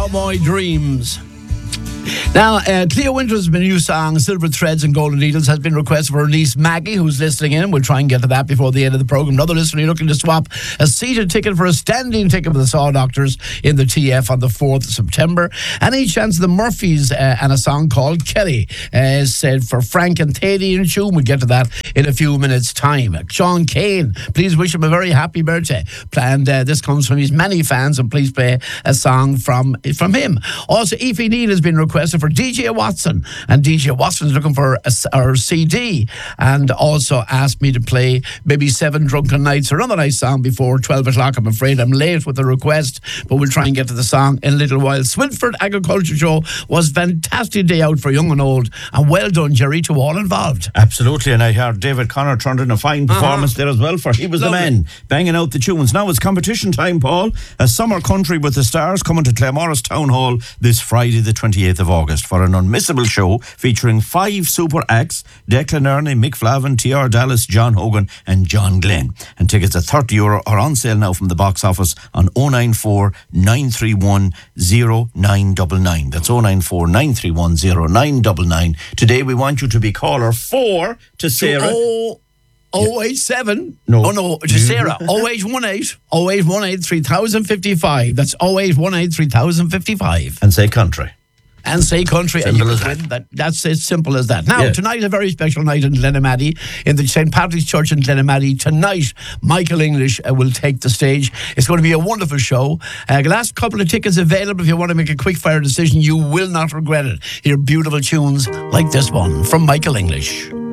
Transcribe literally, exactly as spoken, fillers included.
Cowboy Dreams. Now, uh, Cleo Winter's new song, Silver Threads and Golden Needles, has been requested for her niece Maggie, who's listening in. We'll try and get to that before the end of the programme. Another listener looking to swap a seated ticket for a standing ticket with the Saw Doctors in the T F on the fourth of September. Any chance of the Murphys uh, and a song called Kelly uh, said for Frank and Thady and Tune. We'll get to that in a few minutes' time. Sean Kane, please wish him a very happy birthday. And uh, this comes from his many fans, and please play a song from, from him. Also, Aoife Neal has been requested for D J Watson, and D J Watson's looking for a, our C D, and also asked me to play maybe Seven Drunken Nights, or another nice song before twelve o'clock. I'm afraid I'm late with the request, but we'll try and get to the song in a little while. Swinford Agriculture Show was a fantastic day out for young and old, and well done, Jerry, to all involved. Absolutely, and I heard David Connor turned in a fine performance uh-huh. there as well, for he was Lovely. the man banging out the tunes. Now it's competition time, Paul. A Summer Country with the Stars coming to Claremorris Town Hall this Friday the twenty-eighth of August for an unmissable show featuring five super acts: Declan Ernie, Mick Flavin, T R Dallas, John Hogan and John Glenn. And tickets at thirty euro are on sale now from the box office on oh nine four, nine three one, oh nine nine nine. That's oh nine four, nine three one, oh nine nine nine. Today we want you to be caller four to Sarah. Oh, oh eight seven. No. Oh no, to Sarah. oh eight one eight, oh eight one eight, three thousand fifty-five. That's oh eight one eight, three thousand fifty-five. And say country. And say country. Simple and as that. that. That's as simple as that. Now, yeah. Tonight is a very special night in Glenamaddy, in the Saint Patrick's Church in Glenamaddy. Tonight, Michael English uh, will take the stage. It's going to be a wonderful show. Uh, last couple of tickets available. If you want to make a quick fire decision, you will not regret it. Hear beautiful tunes like this one from Michael English.